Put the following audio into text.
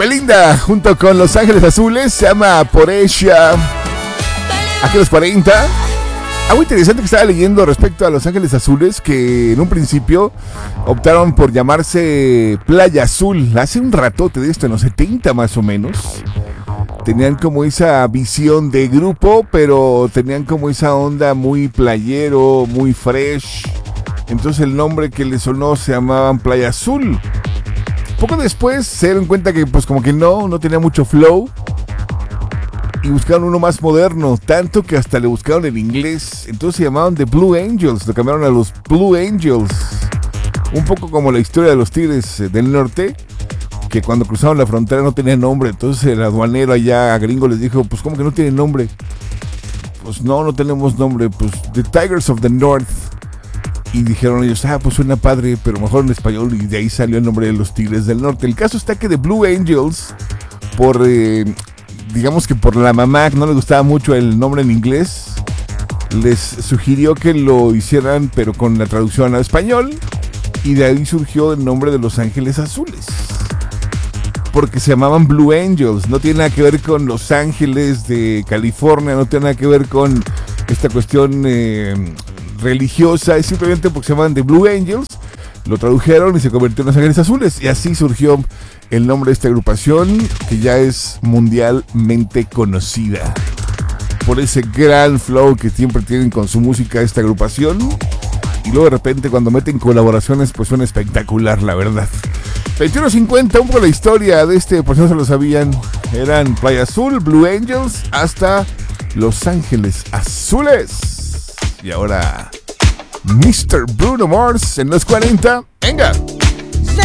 Belinda junto con Los Ángeles Azules, se llama Por ella. Aquí los 40. Algo interesante que estaba leyendo respecto a Los Ángeles Azules, que en un principio optaron por llamarse Playa Azul. Hace un ratote de esto, en los 70 más o menos. Tenían como esa visión de grupo, pero tenían como esa onda muy playero, muy fresh. Entonces el nombre que les sonó se llamaban Playa Azul. Poco después se dieron cuenta que pues como que no tenía mucho flow. Y buscaron uno más moderno, tanto que hasta le buscaron en inglés. Entonces se llamaban The Blue Angels, lo cambiaron a los Blue Angels. Un poco como la historia de los Tigres del Norte, que cuando cruzaron la frontera no tenían nombre. Entonces el aduanero allá gringo les dijo, pues ¿cómo que no tiene nombre? Pues no tenemos nombre, pues The Tigers of the North. Y dijeron ellos, pues suena padre, pero mejor en español, y de ahí salió el nombre de los Tigres del Norte. El caso está que The Blue Angels, digamos que por la mamá, que no le gustaba mucho el nombre en inglés, les sugirió que lo hicieran, pero con la traducción al español, y de ahí surgió el nombre de Los Ángeles Azules. Porque se llamaban Blue Angels, no tiene nada que ver con Los Ángeles de California, no tiene nada que ver con esta cuestión religiosa, es simplemente porque se llamaban The Blue Angels, lo tradujeron y se convirtió en Los Ángeles Azules, y así surgió el nombre de esta agrupación, que ya es mundialmente conocida por ese gran flow que siempre tienen con su música esta agrupación, y luego de repente cuando meten colaboraciones pues suena espectacular, la verdad. 21:50, un poco la historia de este, por si no se lo sabían, eran Playa Azul, Blue Angels, hasta Los Ángeles Azules. Y ahora Mr. Bruno Mars en los 40. ¡Venga!